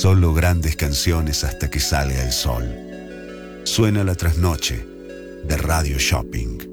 Solo grandes canciones hasta que salga el sol. Suena la trasnoche de Radio Shopping.